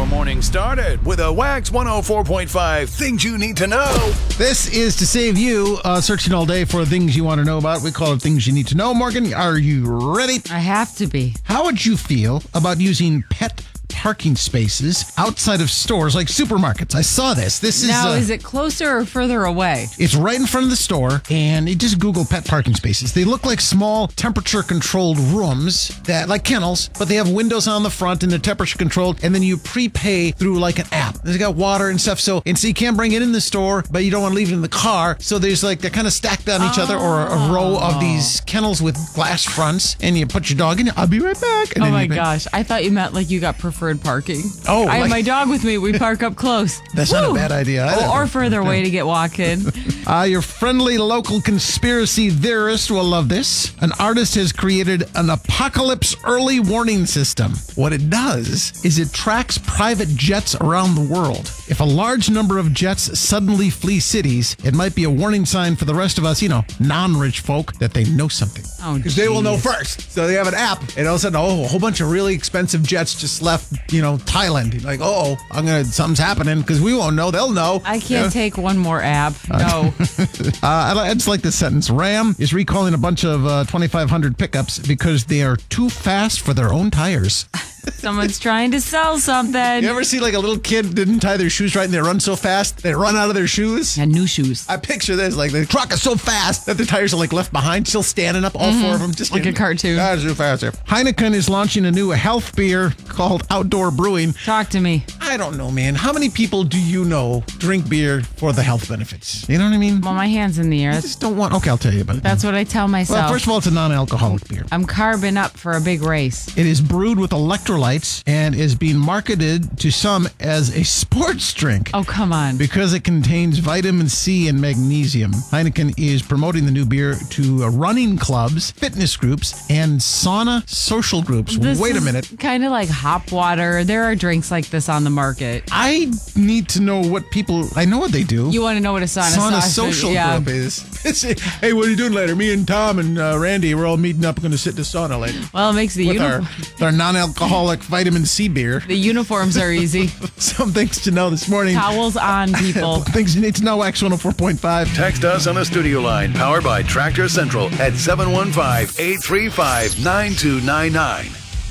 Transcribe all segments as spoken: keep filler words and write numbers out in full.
your morning started with a Wax one oh four point five Things You Need to Know. This is to save you uh, searching all day for things you want to know about. We call it Things You Need to Know. Morgan, are you ready? I have to be. How would you feel about using pet parking spaces outside of stores like supermarkets? I saw this. This is Now, uh, is it closer or further away? It's right in front of the store, and you just Google pet parking spaces. They look like small temperature-controlled rooms that, like kennels, but they have windows on the front and they're temperature-controlled, and then you prepay through like an app. They got water and stuff, so and so you can't bring it in the store, but you don't want to leave it in the car. So there's like they're kind of stacked on each oh. other, or a row of these kennels with glass fronts, and you put your dog in it. I'll be right back. And oh then my you, gosh! I thought you meant like you got preferred parking. Oh, I like, have my dog with me. We park up close. That's Woo! not a bad idea. Or, or further away to get walk in. Uh, your friendly local conspiracy theorist will love this. An artist has created an apocalypse early warning system. What it does is it tracks private jets around the world. If a large number of jets suddenly flee cities, it might be a warning sign for the rest of us, you know, non-rich folk, that they know something. Oh, because they will know first. So they have an app, and all of a sudden, oh, a whole bunch of really expensive jets just left, you know, Thailand. Like, oh, I'm gonna, something's happening because we won't know. They'll know. I can't yeah. take one more app. No. uh, I just like this sentence. Ram is recalling a bunch of uh, twenty-five hundred pickups because they are too fast for their own tires. Someone's trying to sell something. You ever see like a little kid didn't tie their shoes right and they run so fast they run out of their shoes? And new shoes. I picture this, like the truck is so fast that the tires are like left behind, still standing up, all mm-hmm. four of them. Just like getting, a cartoon. Ah, too fast there. Heineken is launching a new health beer called Outdoor Brewing. Talk to me. I don't know, man. How many people do you know drink beer for the health benefits? You know what I mean? Well, my hand's in the air. I just don't want... Okay, I'll tell you about it. That's what I tell myself. Well, first of all, it's a non-alcoholic beer. I'm carbing up for a big race. It is brewed with electrolytes and is being marketed to some as a sports drink. Oh, come on. Because it contains vitamin C and magnesium. Heineken is promoting the new beer to uh, running clubs, fitness groups, and sauna social groups. This Wait a is minute. Kind of like hop water. There are drinks like this on the market. I need to know what people... I know what they do. You want to know what a sauna, sauna social, social yeah. group is. Hey, what are you doing later? Me and Tom and uh, Randy, we're all meeting up. We're going to sit in the sauna later. Well, it makes the with uniform... our, our non-alcoholic vitamin C beer. The uniforms are easy. Some things to know this morning. Towels on, people. Things you need to know, X one oh four point five. Text us on the studio line, powered by Tractor Central at seven one five, eight three five, nine two nine nine.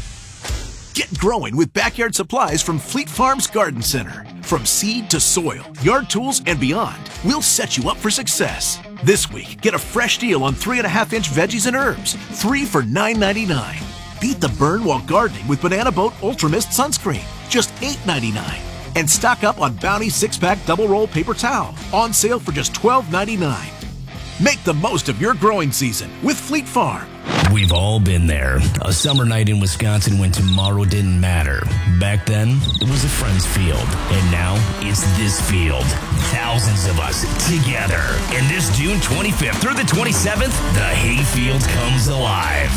Get growing with backyard supplies from Fleet Farms Garden Center. From seed to soil, yard tools, and beyond, we'll set you up for success. This week, get a fresh deal on three and a half inch veggies and herbs, three for nine ninety-nine. Beat the burn while gardening with Banana Boat Ultra Mist Sunscreen, just eight ninety-nine. And stock up on Bounty six-pack double roll paper towel, on sale for just twelve ninety-nine. Make the most of your growing season with Fleet Farm. We've all been there. A summer night in Wisconsin when tomorrow didn't matter. Back then, it was a friend's field. And now, it's this field. Thousands of us together. And this June twenty-fifth through the twenty-seventh, the hayfield comes alive.